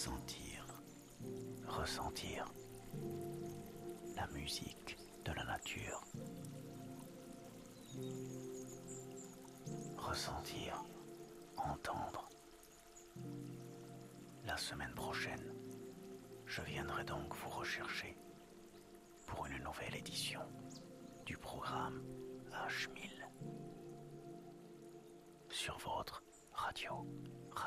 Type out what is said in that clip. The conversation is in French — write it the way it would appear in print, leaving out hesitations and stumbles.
Ressentir. Ressentir. La musique de la nature. Ressentir. Entendre. La semaine prochaine, je viendrai donc vous rechercher pour une nouvelle édition du programme H1000 sur votre radio.